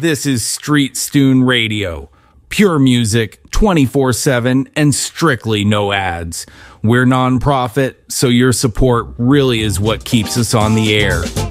This is Street Stoon Radio. Pure music, 24/7, and strictly no ads. We're nonprofit, so your support really is what keeps us on the air.